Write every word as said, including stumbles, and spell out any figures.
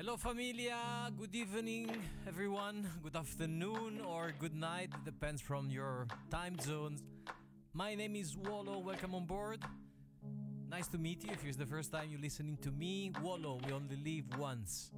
Hello, familia. Good evening, everyone. Good afternoon or good night. It depends from your time zones. My name is Wallo. Welcome on board. Nice to meet you. If it's the first time you're listening to me, Wallo, we only live once.